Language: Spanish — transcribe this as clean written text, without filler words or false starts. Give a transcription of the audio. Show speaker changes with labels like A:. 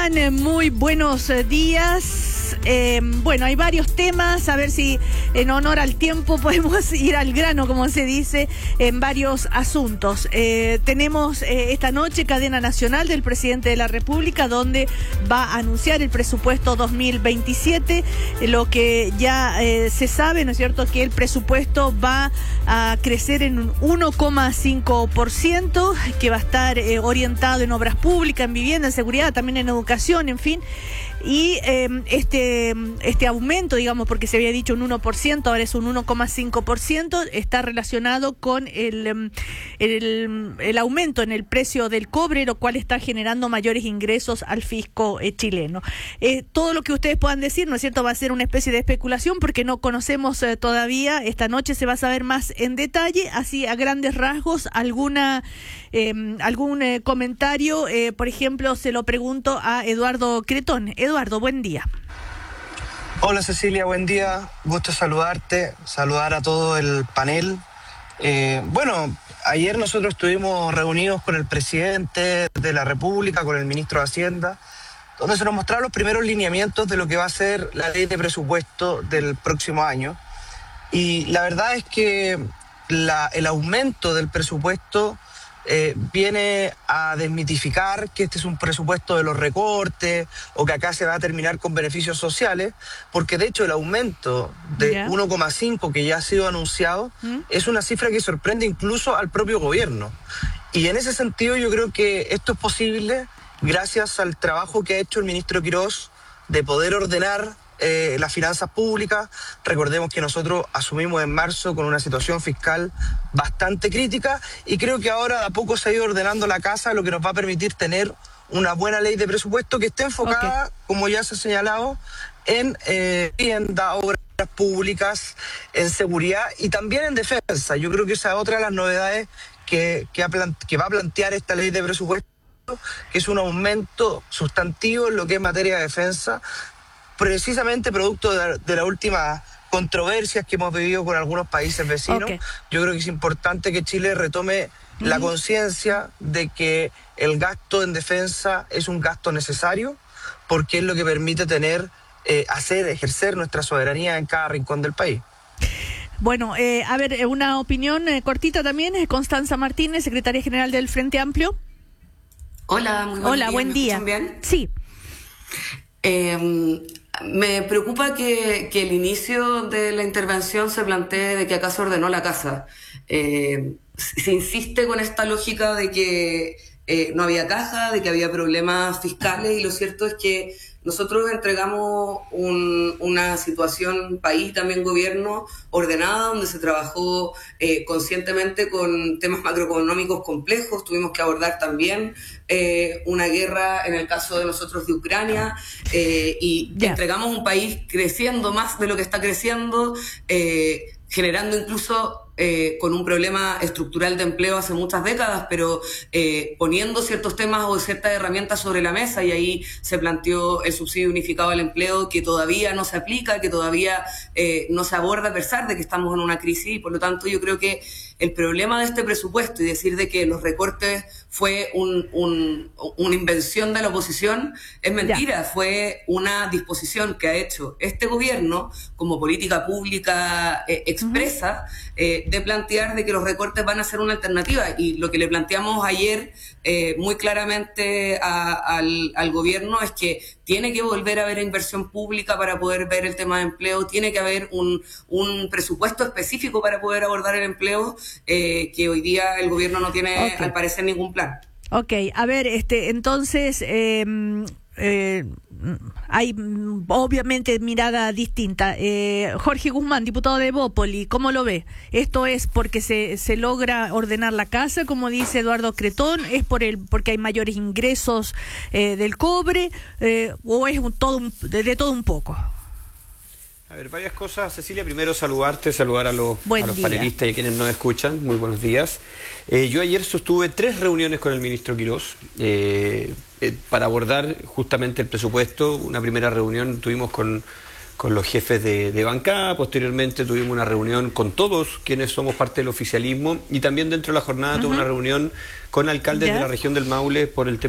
A: están? Muy buenos días. Bueno, hay varios temas, a ver si en honor al tiempo podemos ir al grano, como se dice, en varios asuntos. Tenemos esta noche cadena nacional del presidente de la República, donde va a anunciar el presupuesto 2027, lo que ya se sabe, ¿no es cierto?, que el presupuesto va a crecer en un 1,5%, que va a estar orientado en obras públicas, en vivienda, en seguridad, también en educación, en fin. Y este aumento, digamos, porque se había dicho un 1%, ahora es un 1,5%, está relacionado con el aumento en el precio del cobre, lo cual está generando mayores ingresos al fisco chileno. Todo lo que ustedes puedan decir, ¿no es cierto?, va a ser una especie de especulación porque no conocemos todavía. Esta noche se va a saber más en detalle, así a grandes rasgos, algún comentario. Por ejemplo, se lo pregunto a Eduardo Cretón. Eduardo, buen día.
B: Hola Cecilia, buen día. Gusto saludarte, saludar a todo el panel. Bueno, ayer nosotros estuvimos reunidos con el presidente de la República, con el ministro de Hacienda, donde se nos mostraron los primeros lineamientos de lo que va a ser la ley de presupuesto del próximo año. Y la verdad es que el aumento del presupuesto viene a desmitificar que este es un presupuesto de los recortes o que acá se va a terminar con beneficios sociales, porque de hecho el aumento de 1,5 que ya ha sido anunciado es una cifra que sorprende incluso al propio gobierno. Y en ese sentido yo creo que esto es posible gracias al trabajo que ha hecho el ministro Quirós de poder ordenar las finanzas públicas. Recordemos que nosotros asumimos en marzo con una situación fiscal bastante crítica y creo que ahora de a poco se ha ido ordenando la casa, lo que nos va a permitir tener una buena ley de presupuesto que esté enfocada, como ya se ha señalado, en vivienda, obras públicas, en seguridad y también en defensa. Yo creo que esa es otra de las novedades que va a plantear esta ley de presupuesto, que es un aumento sustantivo en lo que es materia de defensa, precisamente producto de las últimas controversias que hemos vivido con algunos países vecinos. Yo creo que es importante que Chile retome la conciencia de que el gasto en defensa es un gasto necesario, porque es lo que permite ejercer nuestra soberanía en cada rincón del país.
A: Bueno, a ver, una opinión cortita también. Constanza Martínez, secretaria general del Frente Amplio.
C: Hola, muy
A: buen día.
C: ¿Me escuchan bien?
A: Sí.
C: Me preocupa que el inicio de la intervención se plantee de que acá se ordenó la casa. Se insiste con esta lógica de que no había caja, de que había problemas fiscales, y lo cierto es que nosotros entregamos una situación, país, también gobierno, ordenada, donde se trabajó conscientemente con temas macroeconómicos complejos. Tuvimos que abordar también una guerra, en el caso de nosotros, de Ucrania, y entregamos un país creciendo más de lo que está creciendo, generando incluso con un problema estructural de empleo hace muchas décadas, pero poniendo ciertos temas o ciertas herramientas sobre la mesa, y ahí se planteó el subsidio unificado al empleo, que todavía no se aplica, que todavía no se aborda a pesar de que estamos en una crisis. Y por lo tanto yo creo que el problema de este presupuesto y decir de que los recortes fue una invención de la oposición es mentira. Fue una disposición que ha hecho este gobierno como política pública expresa, de plantear de que los recortes van a ser una alternativa. Y lo que le planteamos ayer muy claramente al gobierno es que tiene que volver a haber inversión pública para poder ver el tema de empleo, tiene que haber un presupuesto específico para poder abordar el empleo, que hoy día el gobierno no tiene, al parecer, ningún plan.
A: A ver, entonces hay obviamente mirada distinta. Jorge Guzmán, diputado de Evópoli, ¿cómo lo ve? ¿Esto es porque se logra ordenar la casa, como dice Eduardo Cretón? ¿Es porque hay mayores ingresos del cobre? ¿O es de todo un poco?
D: A ver, varias cosas, Cecilia. Primero saludar a los panelistas y a quienes nos escuchan. Muy buenos días. Yo ayer sostuve 3 reuniones con el ministro Quirós para abordar justamente el presupuesto. Una primera reunión tuvimos con los jefes de bancada, posteriormente tuvimos una reunión con todos quienes somos parte del oficialismo, y también dentro de la jornada tuve una reunión con alcaldes de la región del Maule por el tema